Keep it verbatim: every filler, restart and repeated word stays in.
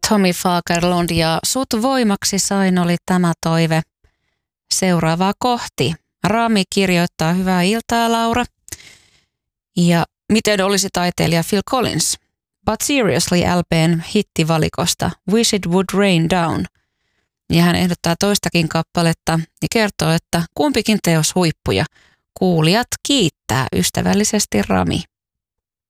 Tommy Fagerlund ja Sut voimaksi sain oli tämä toive. Seuraavaa kohti. Rami kirjoittaa hyvää iltaa, Laura. Ja miten olisi taiteilija Phil Collins? But Seriously L P:n hittivalikosta Wish It Would Rain Down. Ja hän ehdottaa toistakin kappaletta ja kertoo, että kumpikin teos huippuja. Kuulijat kiittää ystävällisesti Rami.